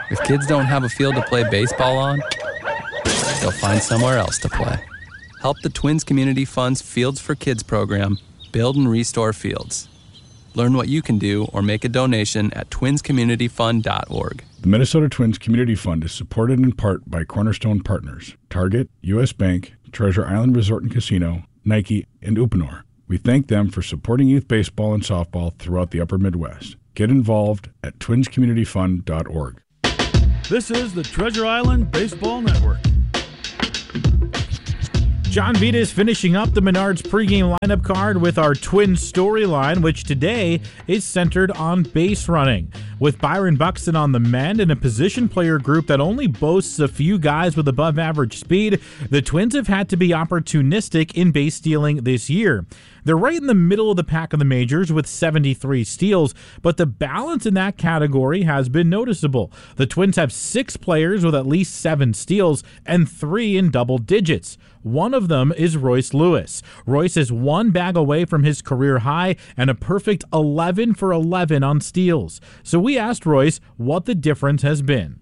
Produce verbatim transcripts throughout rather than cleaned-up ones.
If kids don't have a field to play baseball on, they'll find somewhere else to play. Help the Twins Community Fund's Fields for Kids program build and restore fields. Learn what you can do or make a donation at twins community fund dot org. The Minnesota Twins Community Fund is supported in part by Cornerstone Partners, Target, U S Bank, Treasure Island Resort and Casino, Nike, and Uponor. We thank them for supporting youth baseball and softball throughout the upper Midwest. Get involved at twins community fund dot org. This is the Treasure Island Baseball Network. John Vita is finishing up the Menards pregame lineup card with our Twins storyline, which today is centered on base running. With Byron Buxton on the mend and a position player group that only boasts a few guys with above average speed, the Twins have had to be opportunistic in base stealing this year. They're right in the middle of the pack of the majors with seventy-three steals, but the balance in that category has been noticeable. The Twins have six players with at least seven steals and three in double digits. One of them is Royce Lewis. Royce is one bag away from his career high and a perfect eleven for eleven on steals. So we asked Royce what the difference has been.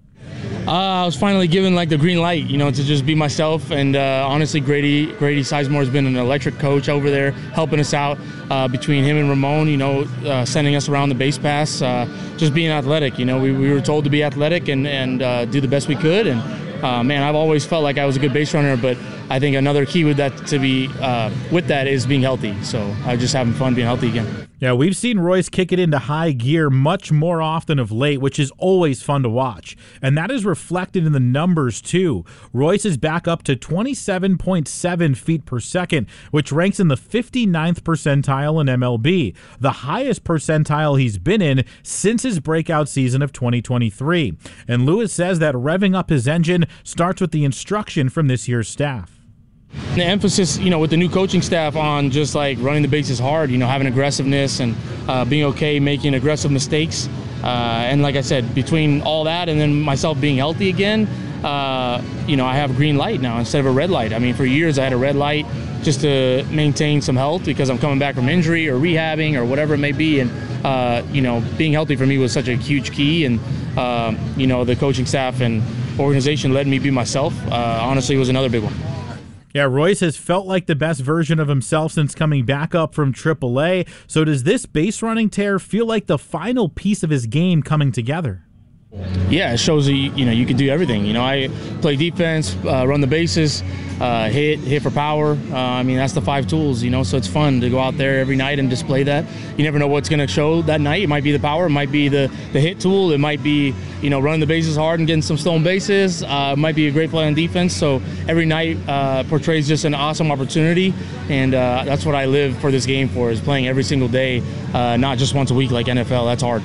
Uh, I was finally given like the green light, you know, to just be myself. And uh, honestly, Grady Grady Sizemore has been an electric coach over there, helping us out uh, between him and Ramon, you know, uh, sending us around the base pass, uh, just being athletic. You know, we, we were told to be athletic and, and uh, do the best we could. And uh, man, I've always felt like I was a good base runner, but I think another key with that to be uh, with that is being healthy. So I'm just having fun being healthy again. Yeah, we've seen Royce kick it into high gear much more often of late, which is always fun to watch. And that is reflected in the numbers, too. Royce is back up to twenty-seven point seven feet per second, which ranks in the fifty-ninth percentile in M L B, the highest percentile he's been in since his breakout season of twenty twenty-three. And Lewis says that revving up his engine starts with the instruction from this year's staff. The emphasis, you know, with the new coaching staff on just like running the bases hard, you know, having aggressiveness and uh, being okay making aggressive mistakes. Uh, and like I said, between all that and then myself being healthy again, uh, you know, I have a green light now instead of a red light. I mean, for years I had a red light just to maintain some health because I'm coming back from injury or rehabbing or whatever it may be. And, uh, you know, being healthy for me was such a huge key. And, uh, you know, the coaching staff and organization letting me be myself, uh, honestly, was another big one. Yeah, Royce has felt like the best version of himself since coming back up from triple A. So does this base running tear feel like the final piece of his game coming together? Yeah, it shows that, you know, you can do everything. You know, I play defense, uh, run the bases, uh, hit, hit for power. Uh, I mean, that's the five tools, you know, so it's fun to go out there every night and display that. You never know what's going to show that night. It might be the power, it might be the, the hit tool, it might be, you know, running the bases hard and getting some stolen bases. Uh, it might be a great play on defense. So every night uh, portrays just an awesome opportunity, and uh, that's what I live for this game for, is playing every single day, uh, not just once a week like N F L. That's hard.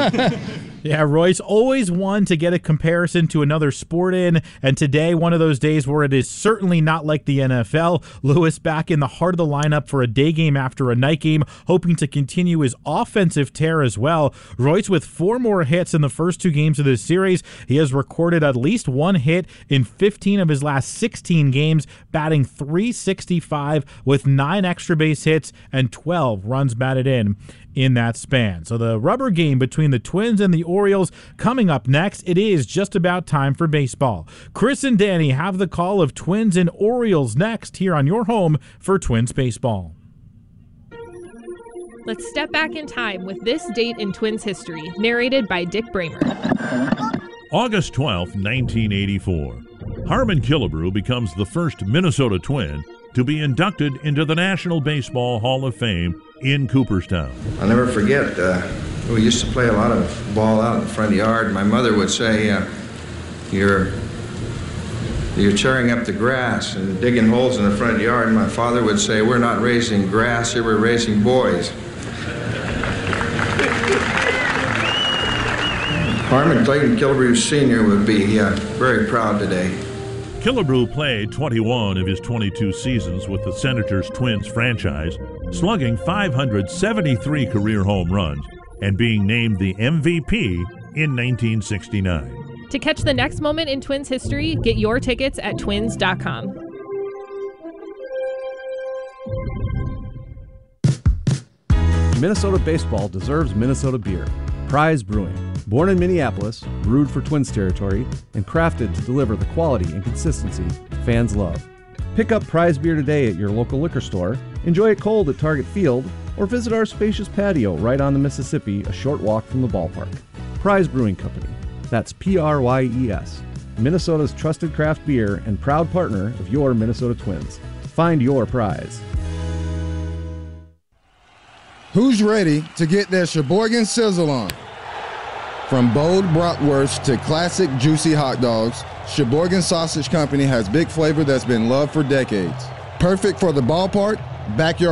Yeah, Royce always one to get a comparison to another sport in, and today one of those days where it is certainly not like the N F L. Lewis back in the heart of the lineup for a day game after a night game, hoping to continue his offensive tear as well. Royce with four more hits in the first two games of this series. He has recorded at least one hit in fifteen of his last sixteen games, batting three sixty-five with nine extra base hits and twelve runs batted in in that span. So the rubber game between the Twins and the Orioles coming up next. It is just about time for baseball. Chris and Danny have the call of Twins and Orioles next here on your home for Twins baseball. Let's step back in time with this date in Twins history, narrated by Dick Bramer. August twelfth, nineteen eighty-four. Harmon Killebrew becomes the first Minnesota Twin to be inducted into the National Baseball Hall of Fame in Cooperstown. I'll never forget, uh, we used to play a lot of ball out in the front yard. My mother would say, uh, you're, you're tearing up the grass and digging holes in the front yard. And my father would say, we're not raising grass here, we're raising boys. Harmon Clayton Killebrew Senior would be uh, very proud today. Killebrew played twenty-one of his twenty-two seasons with the Senators Twins franchise, slugging five hundred seventy-three career home runs and being named the M V P in nineteen sixty-nine. To catch the next moment in Twins history, get your tickets at twins dot com. Minnesota baseball deserves Minnesota beer. Prize Brewing. Born in Minneapolis, brewed for Twins territory, and crafted to deliver the quality and consistency fans love. Pick up Prize Beer today at your local liquor store, enjoy it cold at Target Field, or visit our spacious patio right on the Mississippi, a short walk from the ballpark. Prize Brewing Company. That's P R Y E S. Minnesota's trusted craft beer and proud partner of your Minnesota Twins. Find your prize. Who's ready to get their Sheboygan Sizzle on? From bold bratwurst to classic juicy hot dogs, Sheboygan Sausage Company has big flavor that's been loved for decades. Perfect for the ballpark, backyard